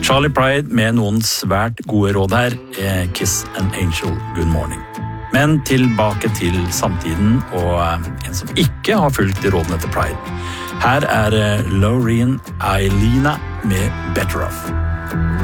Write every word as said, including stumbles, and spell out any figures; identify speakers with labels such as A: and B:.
A: Charlie Pride med noen svært gode råd her, Kiss an Angel, Good Morning. Men tilbake til samtiden, og en som ikke har fulgt rådene til Pride. Her er Loreen Ailina med Better Off.